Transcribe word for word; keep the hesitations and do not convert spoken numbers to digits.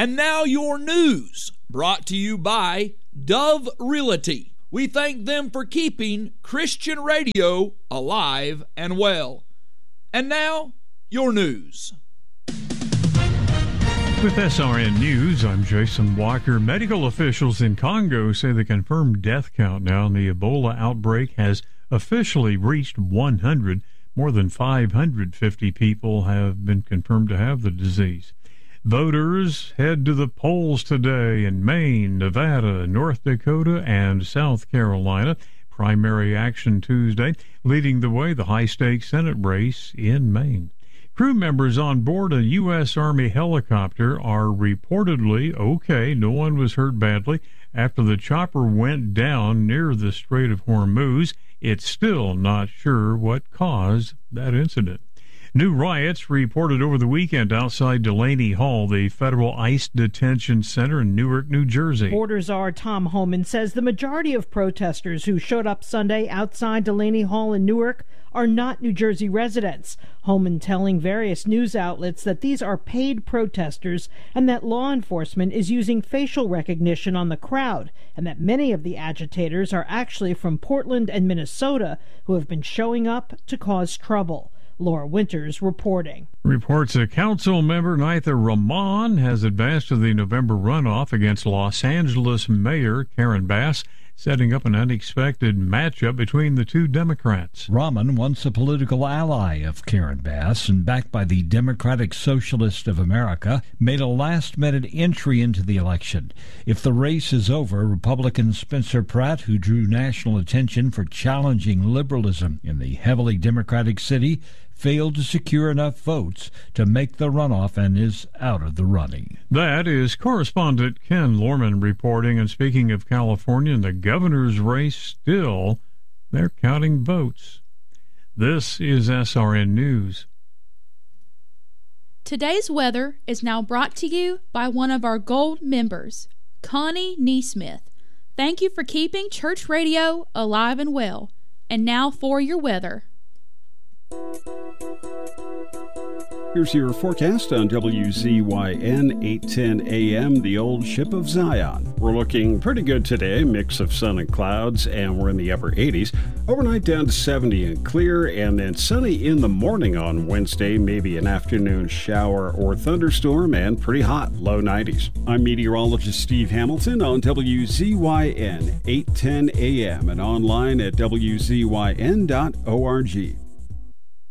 And now your news, brought to you by Dove Realty. We thank them for keeping Christian radio alive and well. And now, your news. With S R N News, I'm Jason Walker. Medical officials in Congo say the confirmed death count now in the Ebola outbreak has officially reached one hundred. More than five hundred fifty people have been confirmed to have the disease. Voters head to the polls today in Maine, Nevada, North Dakota, and South Carolina. Primary action Tuesday, leading the way the high-stakes Senate race in Maine. Crew members on board a U S Army helicopter are reportedly okay. No one was hurt badly after the chopper went down near the Strait of Hormuz. It's still not sure what caused that incident. New riots reported over the weekend outside Delaney Hall, the federal ICE detention center in Newark, New Jersey. Reporters are Tom Homan says the majority of protesters who showed up Sunday outside Delaney Hall in Newark are not New Jersey residents. Homan telling various news outlets that these are paid protesters and that law enforcement is using facial recognition on the crowd, and that many of the agitators are actually from Portland and Minnesota who have been showing up to cause trouble. Laura Winters reporting. Reports a council member, Neitha Rahman, has advanced to the November runoff against Los Angeles Mayor Karen Bass, setting up an unexpected matchup between the two Democrats. Rahman, once a political ally of Karen Bass and backed by the Democratic Socialist of America, made a last-minute entry into the election. If the race is over, Republican Spencer Pratt, who drew national attention for challenging liberalism in the heavily Democratic city, failed to secure enough votes to make the runoff and is out of the running. That is correspondent Ken Lorman reporting. And speaking of California and the governor's race, still they're counting votes. This is S R N News. Today's weather is now brought to you by one of our gold members, Connie Neesmith. Thank you for keeping church radio alive and well. And now for your weather. Here's your forecast on W Z Y N eight ten A M, the old ship of Zion. We're looking pretty good today, mix of sun and clouds, and we're in the upper eighties. Overnight down to seventy and clear, and then sunny in the morning on Wednesday, maybe an afternoon shower or thunderstorm, and pretty hot, low nineties. I'm meteorologist Steve Hamilton on W Z Y N eight ten A M and online at W Z Y N dot org.